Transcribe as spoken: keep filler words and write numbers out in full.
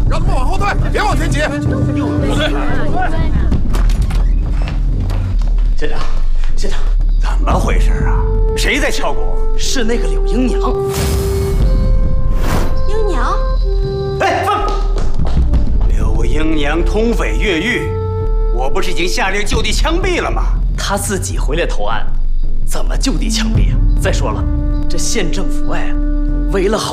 让他们往后退，别往前挤。后退。 县长，县长，怎么回事啊？谁在敲鼓？是那个柳英娘。 英娘？ 哎，放！柳英娘通匪越狱，我不是已经下令就地枪毙了吗？ 她自己回来投案，怎么就地枪毙啊？再说了，这县政府外啊，围了好。